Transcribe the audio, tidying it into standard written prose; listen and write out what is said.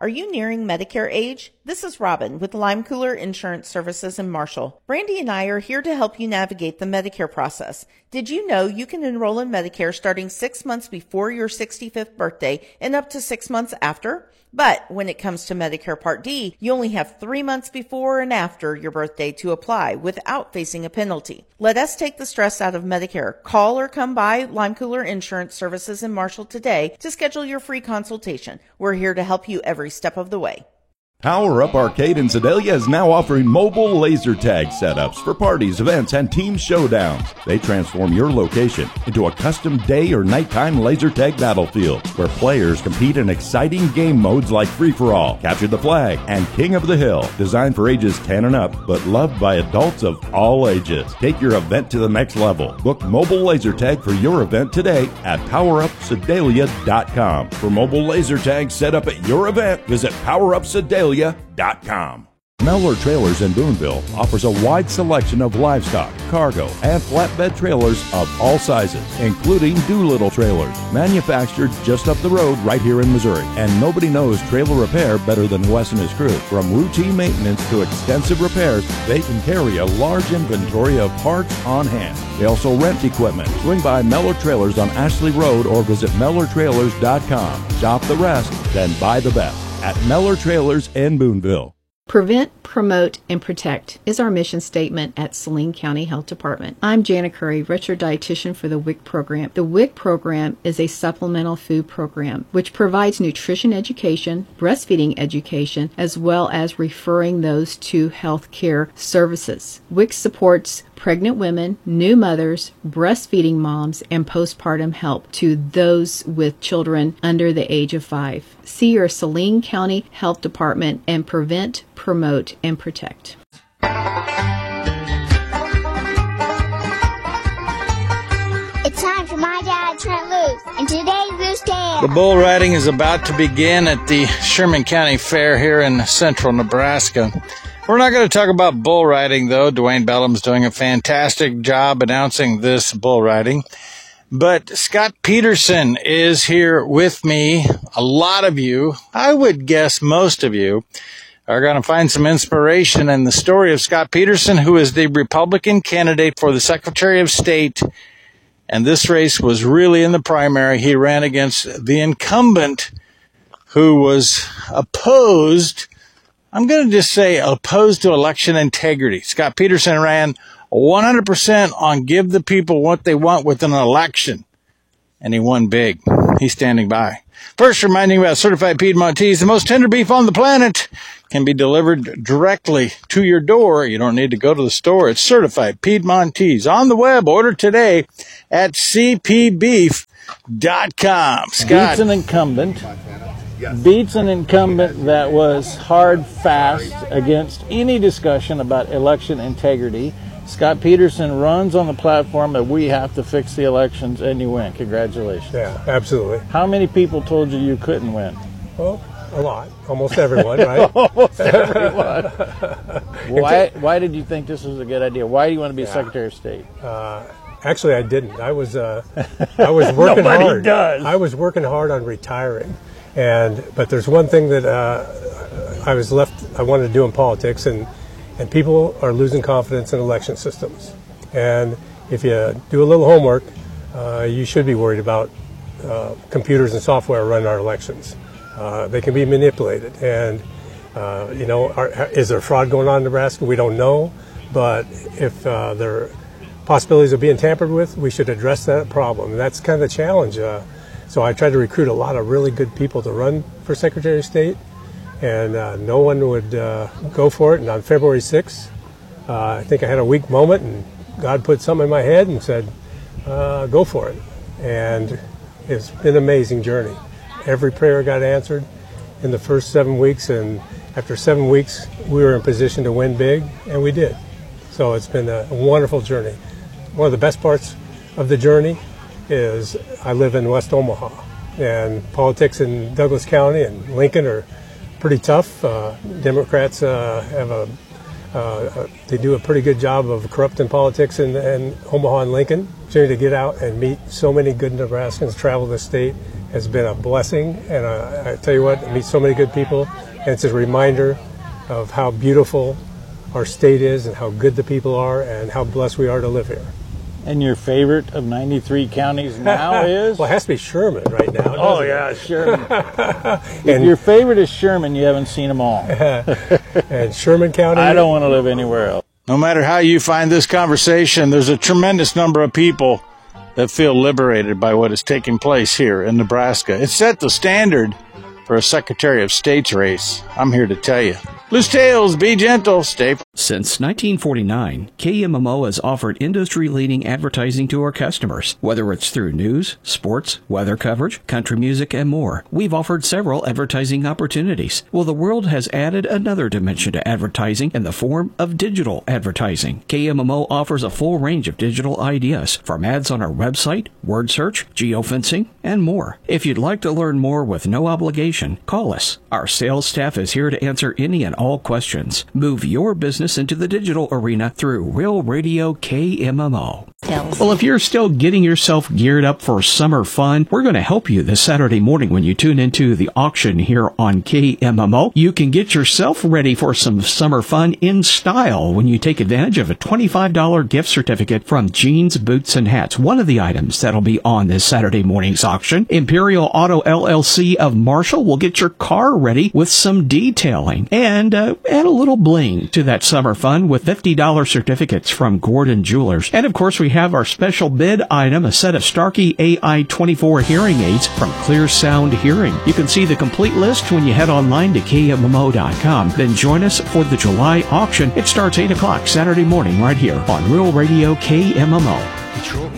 Are you nearing Medicare age? This is Robin with Lime Cooler Insurance Services in Marshall. Brandy and I are here to help you navigate the Medicare process. Did you know you can enroll in Medicare starting 6 months before your 65th birthday and up to 6 months after? But when it comes to Medicare Part D, you only have 3 months before and after your birthday to apply without facing a penalty. Let us take the stress out of Medicare. Call or come by Lime Cooler Insurance Services in Marshall today to schedule your free consultation. We're here to help you every step of the way. Power Up Arcade in Sedalia is now offering mobile laser tag setups for parties, events, and team showdowns. They transform your location into a custom day or nighttime laser tag battlefield where players compete in exciting game modes like Free-for-All, Capture the Flag, and King of the Hill. Designed for ages 10 and up, but loved by adults of all ages. Take your event to the next level. Book mobile laser tag for your event today at PowerUpSedalia.com. For mobile laser tag set up at your event, visit PowerUpSedalia.com. Mellor Trailers in Boonville offers a wide selection of livestock, cargo, and flatbed trailers of all sizes, including Doolittle trailers, manufactured just up the road right here in Missouri. And nobody knows trailer repair better than Wes and his crew. From routine maintenance to extensive repairs, they can carry a large inventory of parts on hand. They also rent equipment. Swing by Mellor Trailers on Ashley Road or visit MellorTrailers.com. Shop the rest, then buy the best at Mellor Trailers in Boonville. Prevent, promote, and protect is our mission statement at Saline County Health Department. I'm Jana Curry, registered dietitian for the WIC program. The WIC program is a supplemental food program which provides nutrition education, breastfeeding education, as well as referring those to health care services. WIC supports pregnant women, new mothers, breastfeeding moms, and postpartum help to those with children under the age of 5. See your Saline County Health Department and prevent, promote, and protect. It's time for My Dad, Trent Loos, and today's Loose Tale. The bull riding is about to begin at the Sherman County Fair here in central Nebraska. We're not going to talk about bull riding, though. Dwayne Bellum's doing a fantastic job announcing this bull riding. But Scott Peterson is here with me. A lot of you, I would guess most of you, are going to find some inspiration in the story of Scott Peterson, who is the Republican candidate for the Secretary of State. And this race was really in the primary. He ran against the incumbent who was opposed, I'm going to just say opposed to election integrity. Scott Peterson ran 100% on give the people what they want with an election. And he won big. He's standing by. First, reminding you about Certified Piedmontese, the most tender beef on the planet, can be delivered directly to your door. You don't need to go to the store. It's Certified Piedmontese. On the web, order today at cpbeef.com. Scott. Beats an incumbent that was hard, fast against any discussion about election integrity. Scott Peterson runs on the platform that we have to fix the elections, and you win. Congratulations. Yeah, absolutely. How many people told you you couldn't win? Well, a lot. Almost everyone, right? Almost everyone. Why did you think this was a good idea? Why do you want to be Secretary of State? Actually, I didn't. I was working Nobody hard. does. I was working hard on retiring, but there's one thing that I wanted to do in politics, and people are losing confidence in election systems. And if you do a little homework, you should be worried about computers and software running our elections. They can be manipulated. And, is there fraud going on in Nebraska? We don't know. But if there are possibilities of being tampered with, we should address that problem. And that's kind of the challenge. So I tried to recruit a lot of really good people to run for Secretary of State. And no one would go for it. And on February 6th, I think I had a weak moment, and God put something in my head and said, go for it. And it's been an amazing journey. Every prayer got answered in the first 7 weeks, and after 7 weeks, we were in position to win big, and we did. So it's been a wonderful journey. One of the best parts of the journey is I live in West Omaha, and politics in Douglas County and Lincoln are pretty tough. Democrats they do a pretty good job of corrupting politics in Omaha and Lincoln. Trying to get out and meet so many good Nebraskans, travel the state, has been a blessing, and I tell you what, I meet so many good people, and it's a reminder of how beautiful our state is and how good the people are and how blessed we are to live here. And your favorite of 93 counties now is? Well, it has to be Sherman right now. Oh, yeah, Sherman. If your favorite is Sherman, you haven't seen them all. And Sherman County. I don't want to live anywhere else. No matter how you find this conversation, there's a tremendous number of people that feel liberated by what is taking place here in Nebraska. It set the standard for a Secretary of State's race. I'm here to tell you. Loose tails, be gentle, stay. Since 1949, KMMO has offered industry-leading advertising to our customers. Whether it's through news, sports, weather coverage, country music, and more, we've offered several advertising opportunities. Well, the world has added another dimension to advertising in the form of digital advertising. KMMO offers a full range of digital ideas, from ads on our website, word search, geofencing, and more. If you'd like to learn more with no obligation, call us. Our sales staff is here to answer any and all questions. Move your business into the digital arena through Real Radio KMMO. Well, if you're still getting yourself geared up for summer fun, we're going to help you this Saturday morning when you tune into the auction here on KMMO. You can get yourself ready for some summer fun in style when you take advantage of a $25 gift certificate from Jeans, Boots, and Hats. One of the items that'll be on this Saturday morning's auction. Imperial Auto LLC of Marshall will get your car ready with some detailing and add a little bling to that summer fun with $50 certificates from Gordon Jewelers. And of course, we have our special bid item, a set of Starkey AI-24 hearing aids from Clear Sound Hearing. You can see the complete list when you head online to KMMO.com. Then join us for the July auction. It starts 8 o'clock Saturday morning right here on Real Radio KMMO.